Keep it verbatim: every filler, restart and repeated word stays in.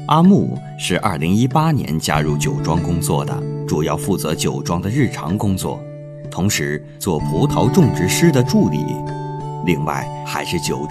阿木是二零一八年加入酒庄工作的，主要负责酒庄的日常工作，同时做葡萄种植师的助理，另外还是酒